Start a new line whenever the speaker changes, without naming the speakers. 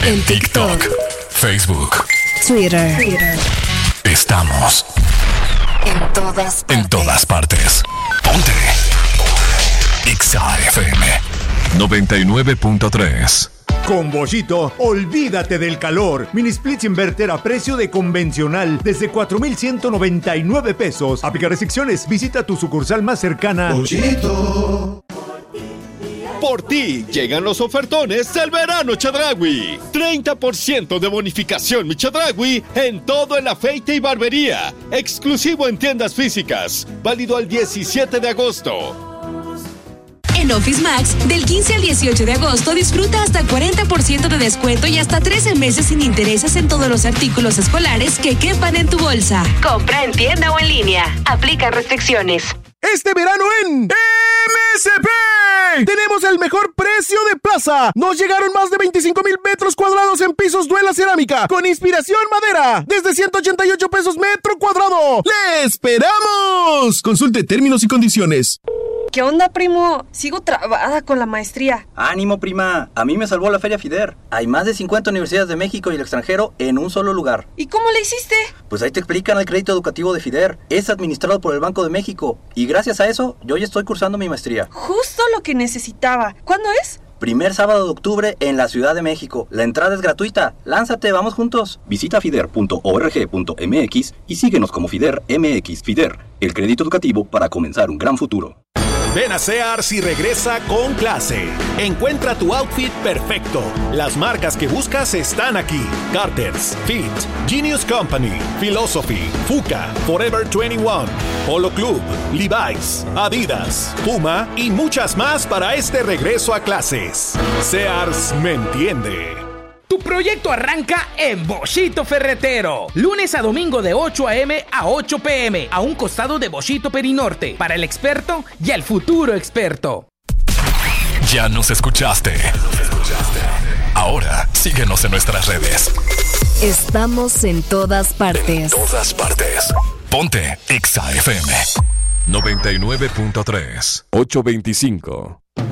En TikTok, Facebook, Twitter. Estamos en todas partes. Ponte Exa FM 99.3.
Con Boschito, olvídate del calor. Mini splits inverter a precio de convencional desde 4,199 pesos. Aplica restricciones. Visita tu sucursal más cercana.
Boschito. Por ti llegan los ofertones del verano Chedraui. 30% de bonificación mi Chedraui en todo el afeite y barbería. Exclusivo en tiendas físicas. Válido al 17 de agosto.
En Office Max, del 15 al 18 de agosto, disfruta hasta 40% de descuento y hasta 13 meses sin intereses en todos los artículos escolares que quepan en tu bolsa. Compra en tienda o en línea. Aplica restricciones.
Este verano en MSP tenemos el mejor precio de plaza. Nos llegaron más de 25,000 metros cuadrados en pisos Duela Cerámica con inspiración madera desde 188 pesos metro cuadrado. ¡Le esperamos! Consulte términos y condiciones.
¿Qué onda, primo? Sigo trabada con la maestría.
¡Ánimo, prima! A mí me salvó la Feria FIDER. Hay más de 50 universidades de México y el extranjero en un solo lugar.
¿Y cómo le hiciste?
Pues ahí te explican el crédito educativo de FIDER. Es administrado por el Banco de México. Y gracias a eso, yo ya estoy cursando mi maestría.
Justo lo que necesitaba. ¿Cuándo es?
Primer sábado de octubre en la Ciudad de México. La entrada es gratuita. Lánzate, vamos juntos. Visita fider.org.mx y síguenos como FIDER MX. FIDER, el crédito educativo para comenzar un gran futuro.
Ven a Sears y regresa con clase. Encuentra tu outfit perfecto. Las marcas que buscas están aquí. Carter's, Fit, Genius Company, Philosophy, Fuka, Forever 21, Polo Club, Levi's, Adidas, Puma y muchas más para este regreso a clases. Sears me entiende.
Tu proyecto arranca en Boschito Ferretero. Lunes a domingo de 8 a.m. a 8 p.m. a un costado de Boschito Perinorte. Para el experto y el futuro experto.
Ya nos escuchaste. Ahora síguenos en nuestras redes.
Estamos en todas partes.
Ponte Exa FM
99.3 825.